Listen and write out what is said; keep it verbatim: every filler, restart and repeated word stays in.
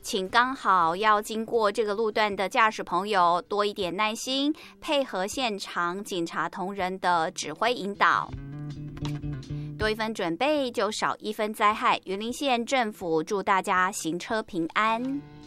请刚好要经过这个路段的驾驶朋友多一点耐心，配合现场警察同仁的指挥引导。多一分准备就少一分灾害，云林县政府祝大家行车平安。